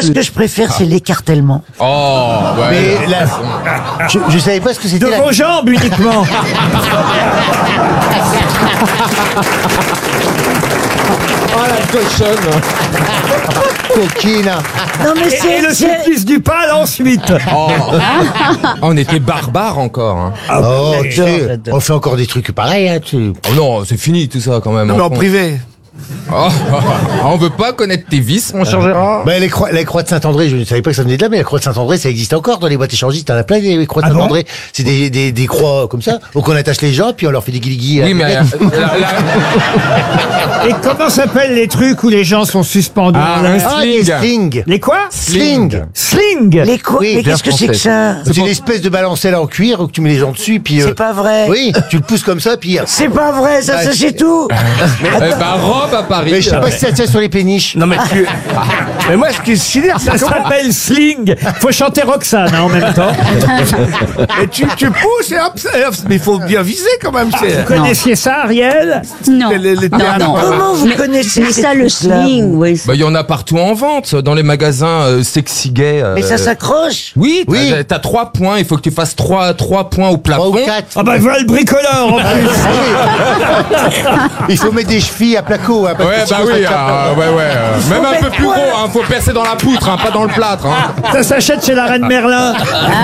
ce que je préfère, c'est l'écartèlement. Oh, ouais. Mais là, je savais pas ce que c'était. De vos jambes uniquement. Oh, la cochonne. Coquine. Non mais Et le supplice du pâle ensuite. Oh. On était barbares encore. Hein. Oh, tu sais, j'adore. on fait encore des trucs pareils, hein, tu. Oh non, c'est fini tout ça quand même. Non, mais en Enfin, privé. oh, on veut pas connaître tes vices, mon cher Gérard. Bah, la croix de Saint-André, je ne savais pas que ça venait de là, mais la croix de Saint-André, ça existe encore dans les boîtes échangistes. T'en as plein des croix de Ah bon Saint-André. C'est des croix comme ça, où on attache les gens, puis on leur fait des guiligui. Oui, mais Et comment s'appellent les trucs où les gens sont suspendus? les sling. slings. Les quoi? Sling. Sling. Les quoi? Oui, Mais qu'est-ce que c'est que ça? C'est une espèce de balancelle en cuir où tu mets les gens dessus, puis. C'est pas vrai. Oui, tu le pousses comme ça, puis. C'est pas vrai, ça c'est tout. Bah, Rome à Paris. Mais je sais pas si ça tient sur les péniches. Non, mais tu. Mais moi, ce qui est sidère, Ça c'est comment. s'appelle Sling. Faut chanter Roxane en même temps. Et tu pousses et hop, mais il faut bien viser quand même. C'est. Vous connaissiez ça, Ariel? Non. Les Non, théâtres. non. Comment vous connaissez Mais ces ça, le trucs-là, sling, vous oui. Bah, il y en a partout en vente, dans les magasins sexy gay. Mais ça s'accroche. Oui, Oui. t'as 3 points, il faut que tu fasses 3 points au 3 plafond. ou 4. Ah bah voilà le bricoleur en plus. Il faut mettre des chevilles à placo. Hein, parce Ouais, que bah sinon, oui, ça tient pas. ouais. Même un peu mettre plus quoi, gros, là hein, faut percer dans la poutre, hein, pas dans le plâtre. Hein. Ça s'achète chez la reine Merlin.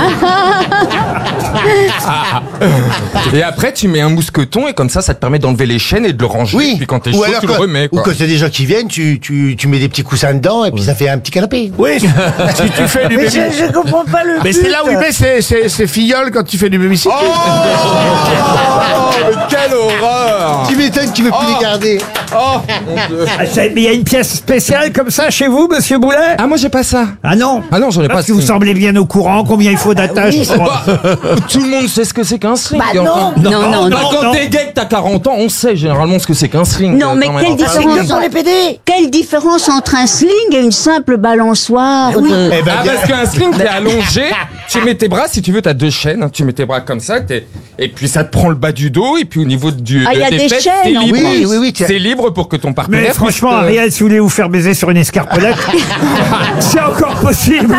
Et après, tu mets un mousqueton et comme ça te permet d'enlever les chaînes et de le ranger. Oui. Puis quand t'es Ou chaud, alors tu le remets. ou Quoi. quand il y a des gens qui viennent, tu mets des petits coussins dedans et puis ça fait un petit canapé. Oui, si tu fais du Mais baby. je comprends pas le Mais but. c'est là où il met ses filleuls quand tu fais du babysitting. Oh, mais quelle horreur! Tu m'étonnes qu'il veut plus les garder. Oh, mon Dieu. Ah, mais il y a une pièce spéciale comme ça chez vous, monsieur Boulet? Ah, moi j'ai pas ça. Ah non. Ah non, j'en ai pas. Parce que vous semblez bien au courant combien il faut d'attaches. oui. pour- Bah, tout le monde sait ce que c'est qu'un sling. Bah non. Non. Bah, quand t'es gay que t'as 40 ans, on sait généralement ce que c'est qu'un sling. Non, mais quand même. quelle Ah, c'est différence comme dans les PD. Quelle différence entre un sling et une simple balançoire de... Eh ben, Ah, parce qu'un sling, t'es allongé, tu mets tes bras, si tu veux, t'as 2 chaînes, hein, tu mets tes bras comme ça, et puis ça te prend le bas du dos, et puis au niveau Ah, il y a des des fesses, chaînes, c'est en libre. Oui, oui, tiens. C'est libre pour que ton Mais partenaire franchement, puisse, Ariel, si vous voulez vous faire baiser sur une escarpolette, c'est encore possible.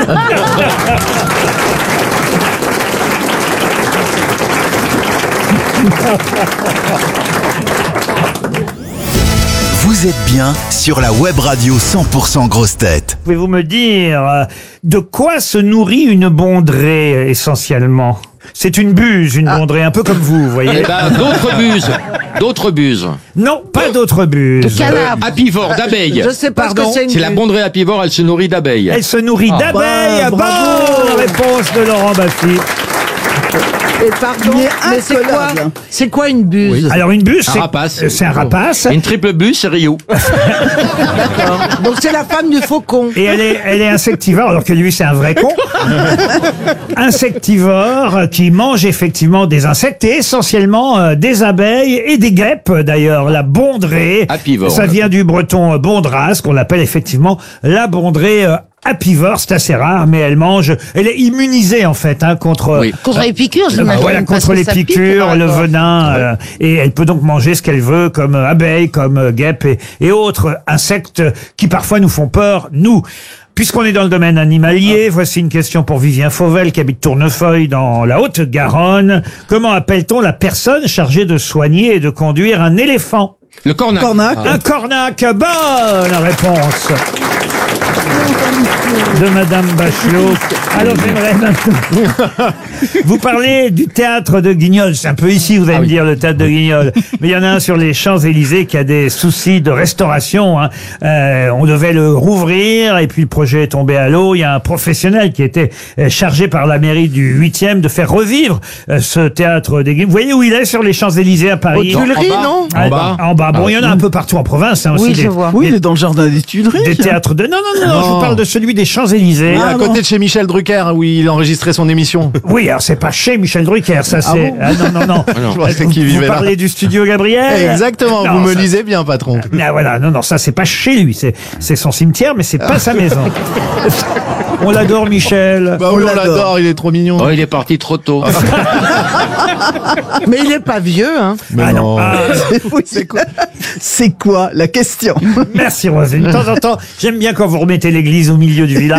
Vous êtes bien sur la web radio 100% grosses têtes. Pouvez-vous me dire de quoi se nourrit une bondrée essentiellement? C'est une buse, une bondrée, un peu comme vous voyez. Eh ben, d'autres buses. Non, pas d'autres buses. Apivore, d'abeilles. Je sais pas ce que Pardon. c'est une C'est la buse. bondrée apivore, elle se nourrit d'abeilles. Elle se nourrit d'abeilles. bravo. Bonne réponse de Laurent Baffy. Et pardon, mais c'est quoi une buse? Alors une buse, Un rapace. c'est un rapace. Une triple buse, c'est Rio. Donc c'est la femme du faucon. Et elle est insectivore, alors que lui c'est un vrai con. Insectivore qui mange effectivement des insectes et essentiellement des abeilles et des guêpes d'ailleurs. La bondrée, Apivore. ça vient du breton bondras, qu'on appelle effectivement la bondrée apivore. C'est assez rare, mais elle est immunisée en fait contre Oui. Contre les piqûres, j'imagine. voilà, parce contre que les ça pique piqûres, dans la le gorge. venin, et elle peut donc manger ce qu'elle veut, comme abeilles, comme guêpes et autres insectes qui parfois nous font peur, nous. Puisqu'on est dans le domaine animalier, voici une question pour Vivien Fauvel qui habite Tournefeuille dans la Haute-Garonne. Comment appelle-t-on la personne chargée de soigner et de conduire un éléphant? Le cornac. Un cornac. Bonne réponse de Madame Bachelot. Alors j'aimerais maintenant vous parler du théâtre de Guignol. C'est un peu ici, vous allez me dire, le théâtre de Guignol. Mais il y en a un sur les Champs-Élysées qui a des soucis de restauration. Hein. On devait le rouvrir et puis le projet est tombé à l'eau. Il y a un professionnel qui était chargé par la mairie du 8e de faire revivre ce théâtre de Guignol. Vous voyez où il est sur les Champs-Élysées à Paris? Aux Tuileries, non? En bas. Bon, il y en a un peu partout en province. Hein, aussi Oui, des- je vois. des- Il est dans le jardin des Tuileries. des théâtres de... Non, je vous parle de celui des Champs-Élysées. à côté de chez Michel Drucker, où il enregistrait son émission. Oui, alors c'est pas chez Michel Drucker, ça c'est... bon non. Je pensais Vous qu'il vivait là. parlez du studio Gabriel? Exactement, Non, vous me ça- lisez bien, patron. Ah, voilà, non, ça c'est pas chez lui, c'est son cimetière, mais c'est pas sa maison. On l'adore, Michel. Bah oui, on l'adore, il est trop mignon. Oh, il est parti trop tôt. Mais il est pas vieux, hein. Mais Ah non. non. Ah, C'est quoi la question? merci Roselyne. De temps en temps, j'aime bien quand vous remettez l'église au milieu du village.